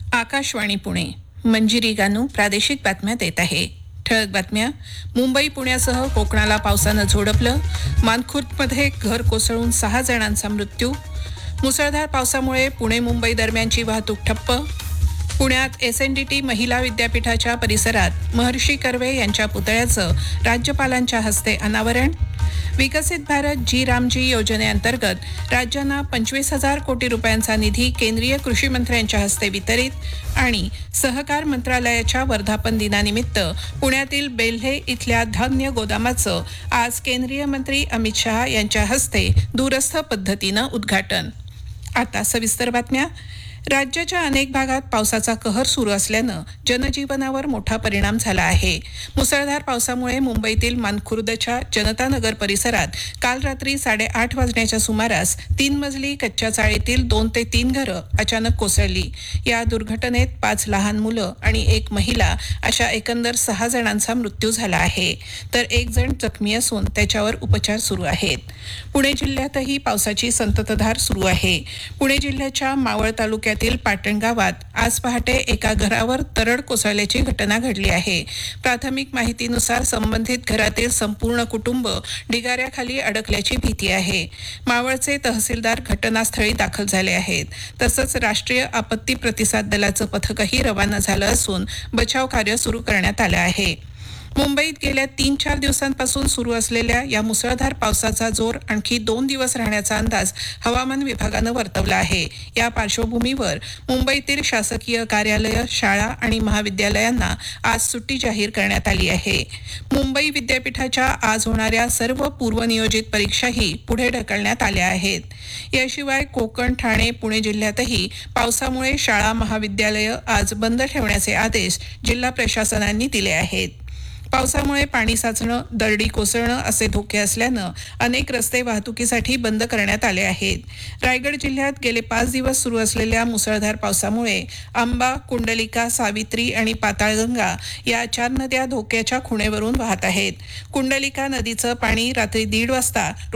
आकाशवाणी पुणे. मंजिरी गानू प्रादेशिक बातम्या देत आहे. ठळक बातम्या. मुंबई पुण्यासह कोकणाला पावसानं झोडपलं. मानखुर्दमध्ये घर कोसळून 6 जणांचा मृत्यू. मुसळधार पावसामुळे पुणे मुंबई दरम्यानची वाहतूक ठप्प. पुण्यात SNDT महिला विद्यापीठाच्या परिसरात महर्षी कर्वे यांच्या पुतळ्याचं राज्यपालांच्या हस्ते अनावरण. विकसित भारत जी रामजी योजनेअंतर्गत राज्यांना 25,000 कोटी रुपयांचा निधी केंद्रीय कृषी मंत्र्यांच्या हस्ते वितरित. आणि सहकार मंत्रालयाच्या वर्धापन दिनानिमित्त पुण्यातील बेल्हे इथल्या धान्य गोदामाचं आज केंद्रीय मंत्री अमित शहा यांच्या हस्ते दूरस्थ पद्धतीनं उद्घाटन. आता सविस्तर बातम्या. राज्याच्या अनेक भागात पावसाचा कहर सुरू असल्यानं जनजीवनावर मोठा परिणाम झाला आहे. मुसळधार पावसामुळे मुंबईतील मानखुर्दच्या जनता नगर परिसरात काल रात्री 8:30 वाजण्याच्या सुमारास 3 मजली कच्च्या चाळीतील 2 ते 3 घरं अचानक कोसळली. या दुर्घटनेत 5 लहान मुलं आणि 1 महिला अशा एकंदर 6 जणांचा मृत्यू झाला आहे, तर 1 जण जखमी असून त्याच्यावर उपचार सुरू आहेत. पुणे जिल्ह्यातही पावसाची संततधार सुरू आहे. पुणे जिल्ह्याच्या मावळ तालुक्यात पाटण गावात आज पहाटे एका घरावर दरड कोसळल्याची घटना घडली आहे. प्राथमिक माहितीनुसार संबंधित घरातील संपूर्ण कुटुंब ढिगाऱ्याखाली अडकल्याची भीती आहे. मावळचे तहसीलदार घटनास्थळी दाखल झाले आहेत. तसंच राष्ट्रीय आपत्ती प्रतिसाद दलाचं पथकही रवाना झालं असून बचाव कार्य सुरू करण्यात आलं आहे. मुंबईत गेल्या 3-4 दिवसांपासून सुरू असलेल्या या मुसळधार पावसाचा जोर आणखी 2 दिवस राहण्याचा अंदाज हवामान विभागानं वर्तवला आहे. या पार्श्वभूमीवर मुंबईतील शासकीय कार्यालय, शाळा आणि महाविद्यालयांना आज सुट्टी जाहीर करण्यात आली आहे. मुंबई विद्यापीठाच्या आज होणाऱ्या सर्व पूर्वनियोजित परीक्षाही पुढे ढकलण्यात आल्या आहेत. याशिवाय कोकण, ठाणे, पुणे जिल्ह्यातही पावसामुळे शाळा, महाविद्यालय आज बंद ठेवण्याचे आदेश जिल्हा प्रशासनांनी दिले आहेत. पावसामुळे पाणी साचणं, दरडी कोसळणं असे धोके असल्यानं अनेक रस्ते वाहतुकीसाठी बंद करण्यात आले आहेत. रायगड जिल्ह्यात गेले 5 दिवस सुरू असलेल्या मुसळधार पावसामुळे आंबा, कुंडलिका, सावित्री आणि पाताळगंगा या 4 नद्या धोक्याच्या खुणेवरून वाहत आहेत. कुंडलिका नदीचं पाणी रात्री 1:30 वाजता